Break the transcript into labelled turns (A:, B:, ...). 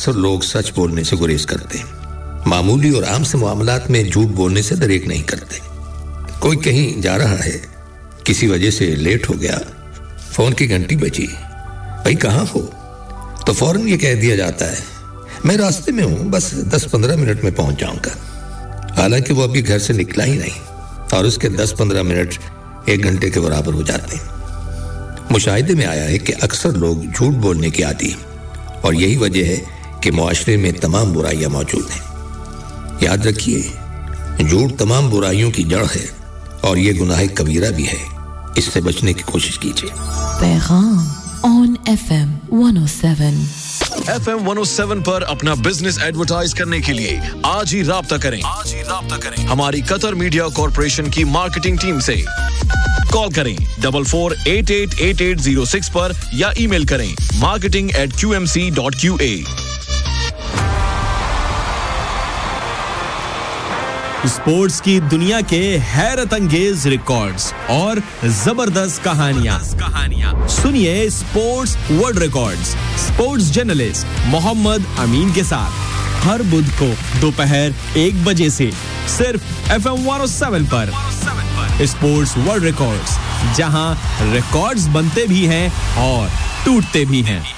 A: अक्सर लोग सच बोलने से गुरेज करते हैं। मामूली और आम से मामलात में झूठ बोलने से दरेक नहीं करते। कोई कहीं जा रहा है, किसी वजह से लेट हो गया, फोन की घंटी बजी, भाई कहाँ हो, तो फौरन ये कह दिया जाता है मैं रास्ते में हूँ, बस 10-15 मिनट में पहुंच जाऊंगा। हालांकि वो अभी घर से निकला ही नहीं और उसके 10-15 मिनट 1 घंटे के बराबर हो जाते हैं। मुशाहिदे में आया है कि अक्सर लोग झूठ बोलने के आदी हैं और यही वजह है कि मुआशरे में तमाम बुराइयां मौजूद हैं। याद रखिए, झूठ तमाम बुराइयों की जड़ है और ये गुनाह कबीरा भी है। इससे बचने की कोशिश कीजिए।
B: पैगाम ऑन FM 107।
C: FM 107 पर अपना बिजनेस एडवर्टाइज करने के लिए आज ही राब्ता करें हमारी कतर मीडिया कॉर्पोरेशन की मार्केटिंग टीम से। कॉल करें 44888806 पर या ईमेल करें marketing@qmc.qa।
D: स्पोर्ट्स की दुनिया के हैरत अंगेज रिकॉर्ड्स और जबरदस्त कहानियां सुनिए sports world records sports journalist Mohammad अमीन के साथ हर बुध को दोपहर 1 बजे से सिर्फ FM 107 पर। स्पोर्ट्स वर्ल्ड रिकॉर्ड्स, जहां रिकॉर्ड्स बनते भी हैं और टूटते भी हैं।